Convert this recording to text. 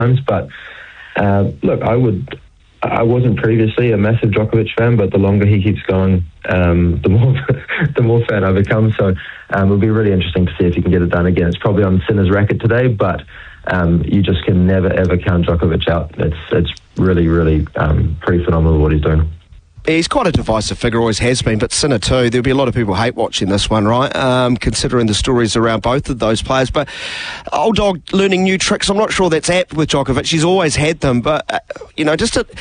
But look, I wasn't previously a massive Djokovic fan, but the longer he keeps going, the more fan I become. So it'll be really interesting to see if he can get it done again. It's probably on Sinner's racket today, but you just can never ever count Djokovic out. It's really, really pretty phenomenal what he's doing. He's quite a divisive figure, always has been, but Sinner too. There'll be a lot of people hate watching this one, right? Considering the stories around both of those players. But old dog learning new tricks, I'm not sure that's apt with Djokovic. He's always had them, but, just